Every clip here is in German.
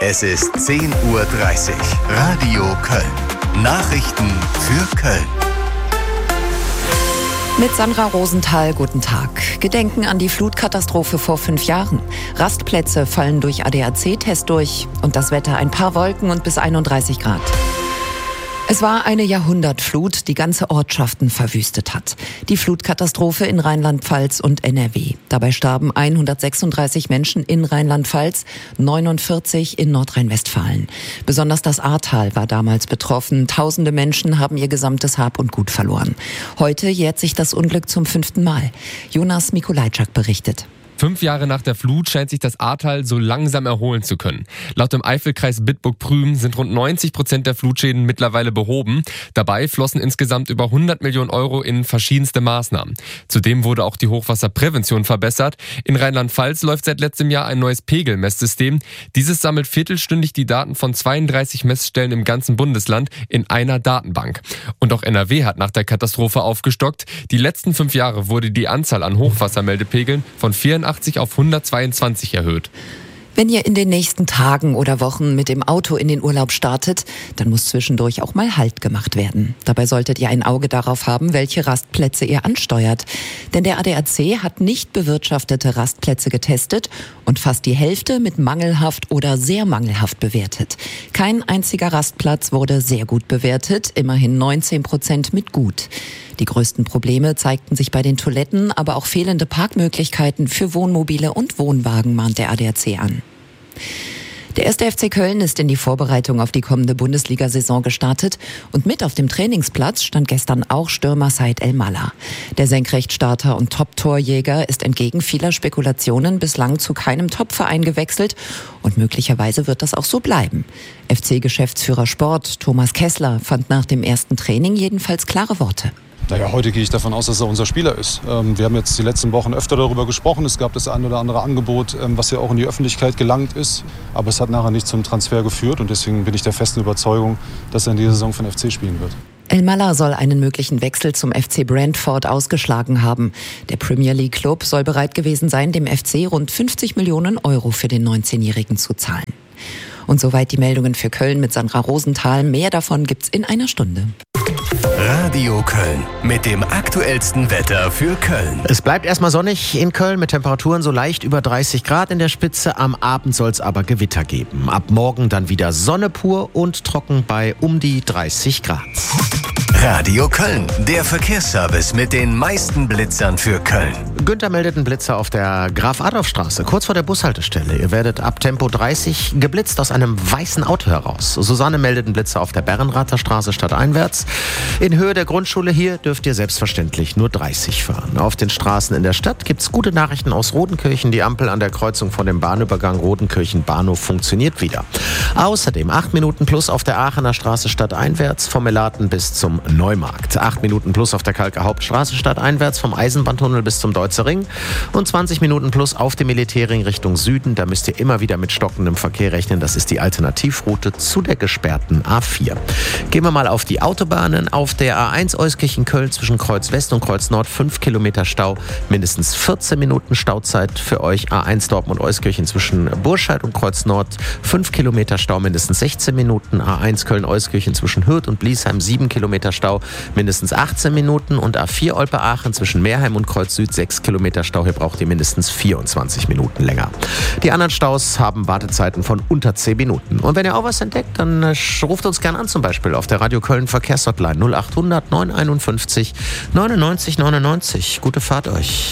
Es ist 10:30 Uhr. Radio Köln. Nachrichten für Köln. Mit Sandra Rosenthal, guten Tag. Gedenken an die Flutkatastrophe vor 5 Jahren. Rastplätze fallen durch ADAC-Test durch. Und das Wetter, ein paar Wolken und bis 31 Grad. Es war eine Jahrhundertflut, die ganze Ortschaften verwüstet hat. Die Flutkatastrophe in Rheinland-Pfalz und NRW. Dabei starben 136 Menschen in Rheinland-Pfalz, 49 in Nordrhein-Westfalen. Besonders das Ahrtal war damals betroffen. Tausende Menschen haben ihr gesamtes Hab und Gut verloren. Heute jährt sich das Unglück zum 5. Mal. Jonas Mikolajczak berichtet. 5 Jahre nach der Flut scheint sich das Ahrtal so langsam erholen zu können. Laut dem Eifelkreis Bitburg-Prüm sind rund 90% der Flutschäden mittlerweile behoben. Dabei flossen insgesamt über 100 Millionen Euro in verschiedenste Maßnahmen. Zudem wurde auch die Hochwasserprävention verbessert. In Rheinland-Pfalz läuft seit letztem Jahr ein neues Pegelmesssystem. Dieses sammelt viertelstündig die Daten von 32 Messstellen im ganzen Bundesland in einer Datenbank. Und auch NRW hat nach der Katastrophe aufgestockt. Die letzten 5 Jahre wurde die Anzahl an Hochwassermeldepegeln von 84 auf 122 erhöht. Wenn ihr in den nächsten Tagen oder Wochen mit dem Auto in den Urlaub startet, dann muss zwischendurch auch mal Halt gemacht werden. Dabei solltet ihr ein Auge darauf haben, welche Rastplätze ihr ansteuert. Denn der ADAC hat nicht bewirtschaftete Rastplätze getestet und fast die Hälfte mit mangelhaft oder sehr mangelhaft bewertet. Kein einziger Rastplatz wurde sehr gut bewertet, immerhin 19% mit gut. Die größten Probleme zeigten sich bei den Toiletten, aber auch fehlende Parkmöglichkeiten für Wohnmobile und Wohnwagen, mahnt der ADAC an. Der 1. FC Köln ist in die Vorbereitung auf die kommende Bundesliga-Saison gestartet und mit auf dem Trainingsplatz stand gestern auch Stürmer Said El-Mallah. Der Senkrechtstarter und Top-Torjäger ist entgegen vieler Spekulationen bislang zu keinem Top-Verein gewechselt und möglicherweise wird das auch so bleiben. FC-Geschäftsführer Sport Thomas Kessler fand nach dem ersten Training jedenfalls klare Worte. Naja, heute gehe ich davon aus, dass er unser Spieler ist. Wir haben jetzt die letzten Wochen öfter darüber gesprochen. Es gab das ein oder andere Angebot, was ja auch in die Öffentlichkeit gelangt ist. Aber es hat nachher nicht zum Transfer geführt. Und deswegen bin ich der festen Überzeugung, dass er in dieser Saison für den FC spielen wird. El-Mallah soll einen möglichen Wechsel zum FC Brentford ausgeschlagen haben. Der Premier League Club soll bereit gewesen sein, dem FC rund 50 Millionen Euro für den 19-Jährigen zu zahlen. Und soweit die Meldungen für Köln mit Sandra Rosenthal. Mehr davon gibt's in einer Stunde. Radio Köln mit dem aktuellsten Wetter für Köln. Es bleibt erstmal sonnig in Köln mit Temperaturen so leicht über 30 Grad in der Spitze. Am Abend soll es aber Gewitter geben. Ab morgen dann wieder Sonne pur und trocken bei um die 30 Grad. Radio Köln, der Verkehrsservice mit den meisten Blitzern für Köln. Günther meldet einen Blitzer auf der Graf-Adolf-Straße, kurz vor der Bushaltestelle. Ihr werdet ab Tempo 30 geblitzt aus einem weißen Auto heraus. Susanne meldet einen Blitzer auf der Berrenrather Straße stadteinwärts. In Höhe der Grundschule hier dürft ihr selbstverständlich nur 30 fahren. Auf den Straßen in der Stadt gibt's gute Nachrichten aus Rodenkirchen. Die Ampel an der Kreuzung vor dem Bahnübergang Rodenkirchen-Bahnhof funktioniert wieder. Außerdem 8 Minuten plus auf der Aachener Straße stadteinwärts vom Melaten bis zum Neumarkt. 8 Minuten plus auf der Kalker Hauptstraße stadteinwärts vom Eisenbahntunnel bis zum Deutzer Ring und 20 Minuten plus auf dem Militärring Richtung Süden. Da müsst ihr immer wieder mit stockendem Verkehr rechnen. Das ist die Alternativroute zu der gesperrten A4. Gehen wir mal auf die Autobahnen. Auf der A1 Euskirchen-Köln zwischen Kreuz West und Kreuz Nord 5 Kilometer Stau, mindestens 14 Minuten Stauzeit für euch. A1 Dortmund-Euskirchen zwischen Burscheid und Kreuz Nord 5 Kilometer Stau, mindestens 16 Minuten. A1 Köln-Euskirchen zwischen Hürth und Bliesheim 7 Kilometer Stau, mindestens 18 Minuten. Und A4 Olpe-Aachen zwischen Meerheim und Kreuz Süd 6 Kilometer Stau. Hier braucht ihr mindestens 24 Minuten länger. Die anderen Staus haben Wartezeiten von unter 10 Minuten. Und wenn ihr auch was entdeckt, dann ruft uns gern an, zum Beispiel auf der Radio Köln Verkehrshotline 0800 951 99 99. Gute Fahrt euch.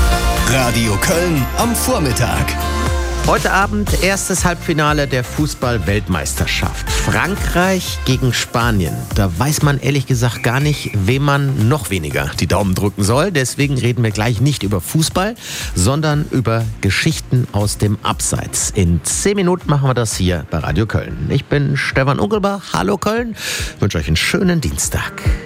Radio Köln am Vormittag. Heute Abend erstes Halbfinale der Fußball-Weltmeisterschaft. Frankreich gegen Spanien. Da weiß man ehrlich gesagt gar nicht, wem man noch weniger die Daumen drücken soll. Deswegen reden wir gleich nicht über Fußball, sondern über Geschichten aus dem Abseits. In 10 Minuten machen wir das hier bei Radio Köln. Ich bin Stefan Unkelbach. Hallo Köln. Ich wünsche euch einen schönen Dienstag.